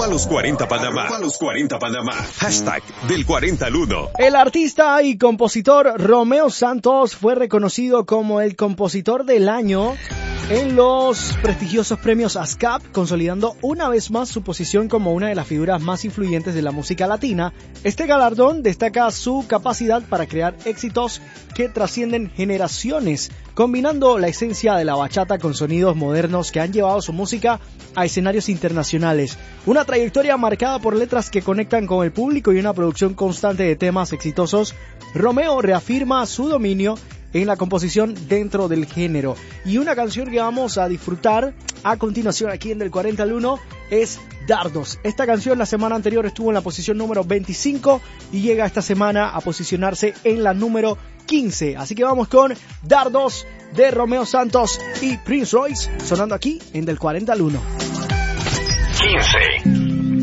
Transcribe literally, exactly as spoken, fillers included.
Arroba los cuarenta Panamá. Arroba los cuarenta Panamá. Hashtag del cuarenta al uno. El artista y compositor Romeo Santos fue reconocido como el compositor del año en los prestigiosos premios ASCAP, consolidando una vez más su posición como una de las figuras más influyentes de la música latina. Este galardón destaca su capacidad para crear éxitos que trascienden generaciones, combinando la esencia de la bachata con sonidos modernos que han llevado su música a escenarios internacionales. Una trayectoria marcada por letras que conectan con el público y una producción constante de temas exitosos, Romeo reafirma su dominio en la composición dentro del género. Y una canción que vamos a disfrutar a continuación aquí en Del cuarenta al uno es Dardos. Esta canción la semana anterior estuvo en la posición número veinticinco y llega esta semana a posicionarse en la número quince. Así que vamos con Dardos de Romeo Santos y Prince Royce, sonando aquí en Del cuarenta al uno. quince.